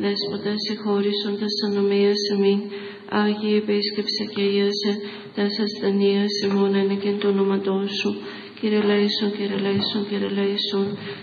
Δέσποτα, συγχώρησον τας ανομίας ημίν, Άγιε επίσκεψε και Ιάσε τας ασθενείας ημών ένεκεν του όνοματός σου. Κύριε ελέησον, Κύριε ελέησον, Κύριε ελέησον.